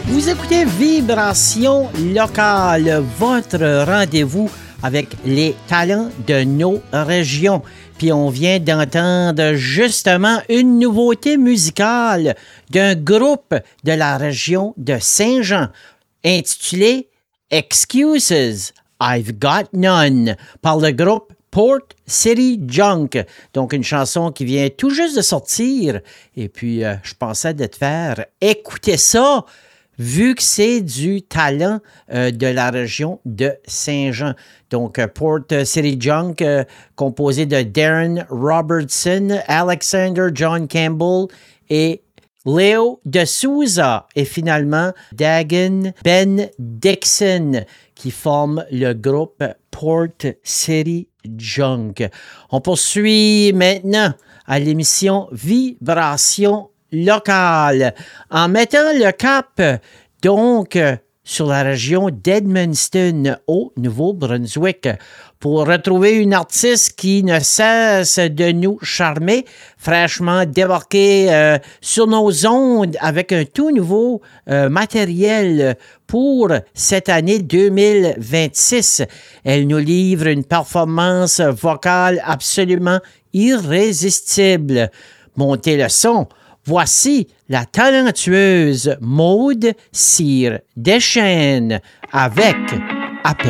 Vous écoutez Vibration locale, votre rendez-vous avec les talents de nos régions. Puis on vient d'entendre justement une nouveauté musicale d'un groupe de la région de Saint-Jean, intitulé Excuses, I've Got None, par le groupe Port City Junk. Donc, une chanson qui vient tout juste de sortir. Et puis, je pensais de te faire écouter ça, vu que c'est du talent de la région de Saint-Jean. Donc, Port City Junk, composé de Darren Robertson, Alexander John Campbell et Léo de Souza. Et finalement, Dagan Ben Dixon, qui forment le groupe Port City Junk. On poursuit maintenant à l'émission Vibration locale en mettant le cap donc sur la région d'Edmundston au Nouveau-Brunswick pour retrouver une artiste qui ne cesse de nous charmer, fraîchement débarquée sur nos ondes avec un tout nouveau matériel pour cette année 2026. Elle nous livre une performance vocale absolument irrésistible. Montez le son. Voici la talentueuse Maude Cyr Deschênes avec « Appelle-moi ».